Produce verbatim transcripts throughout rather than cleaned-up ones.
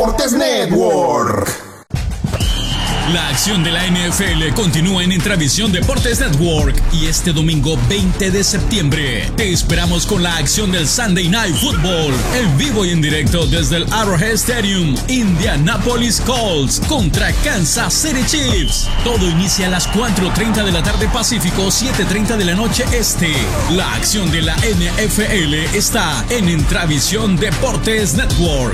Deportes Network. La acción de la N F L continúa en Intravisión Deportes Network y este domingo veinte de septiembre te esperamos con la acción del Sunday Night Football, en vivo y en directo desde el Arrowhead Stadium. Indianapolis Colts contra Kansas City Chiefs. Todo inicia a las cuatro treinta de la tarde Pacífico, siete treinta de la noche Este. La acción de la N F L está en Intravisión Deportes Network.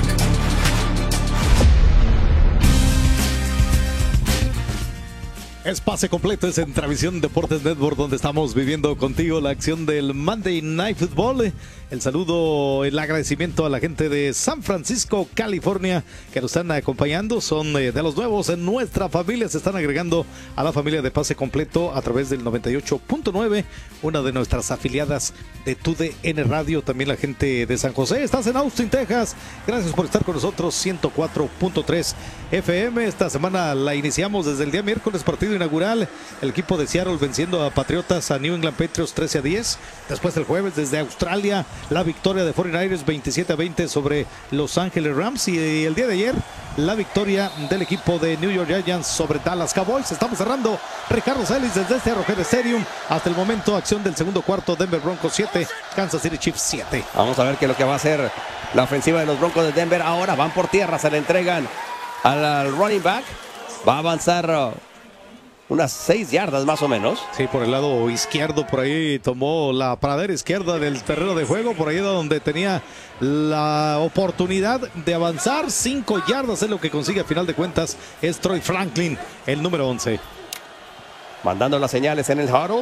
Es pase completo, es en Intravisión Deportes Network, donde estamos viviendo contigo la acción del Monday Night Football. El saludo, el agradecimiento a la gente de San Francisco, California, que nos están acompañando. Son eh, de los nuevos en nuestra familia. Se están agregando a la familia de pase completo a través del noventa y ocho punto nueve, una de nuestras afiliadas de T U D N Radio. También la gente de San José. Estás en Austin, Texas. Gracias por estar con nosotros. ciento cuatro punto tres F M. Esta semana la iniciamos desde el día miércoles, partido inaugural. El equipo de Seattle venciendo a Patriotas, a New England Patriots trece a diez. Después el jueves desde Australia, la victoria de cuarenta y nueve ers veintisiete a veinte sobre Los Ángeles Rams. Y el día de ayer, la victoria del equipo de New York Giants sobre Dallas Cowboys. Estamos cerrando Ricardo Celis desde este Arrowhead Stadium. Hasta el momento, acción del segundo cuarto. Denver Broncos siete, Kansas City Chiefs siete. Vamos a ver qué es lo que va a hacer la ofensiva de los Broncos de Denver. Ahora van por tierra, se le entregan al, al running back. Va a avanzar uh, unas seis yardas más o menos. Sí, por el lado izquierdo, por ahí tomó la pradera izquierda del terreno de juego, por ahí donde tenía la oportunidad de avanzar. Cinco yardas es lo que consigue a final de cuentas. Es Troy Franklin, el número once. Mandando las señales en el huddle.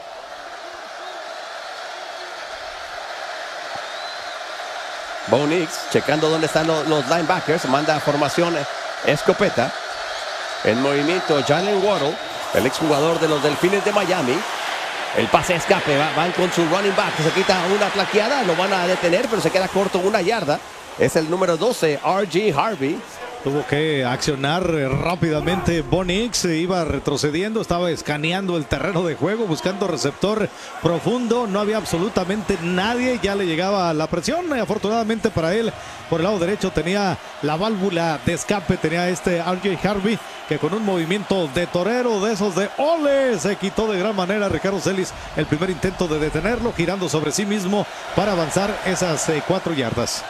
Bo Nix checando dónde están los, los linebackers. Manda formación escopeta. En movimiento Jalen Waddle, el exjugador de los Delfines de Miami. El pase escape, va, van con su running back, se quita una plaqueada, lo van a detener, pero se queda corto una yarda. Es el número doce, R G Harvey. Tuvo que accionar rápidamente. Bo Nix iba retrocediendo, estaba escaneando el terreno de juego, buscando receptor profundo. No había absolutamente nadie, ya le llegaba la presión. Afortunadamente para él, por el lado derecho tenía la válvula de escape, tenía este R J Harvey, que con un movimiento de torero, de esos de ole, se quitó de gran manera Ricardo Celis el primer intento de detenerlo, girando sobre sí mismo para avanzar esas eh, cuatro yardas.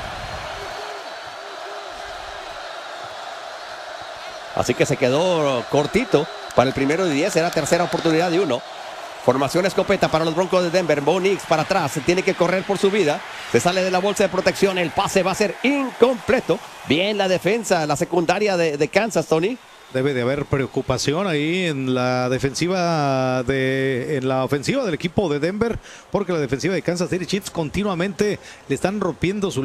Así que se quedó cortito para el primero de diez. Era tercera oportunidad de uno. Formación escopeta para los Broncos de Denver. Bo Nix para atrás. Se tiene que correr por su vida. Se sale de la bolsa de protección. El pase va a ser incompleto. Bien la defensa, la secundaria de, de Kansas, Tony. Debe de haber preocupación ahí en la defensiva de en la ofensiva del equipo de Denver, porque la defensiva de Kansas City Chiefs continuamente le están rompiendo su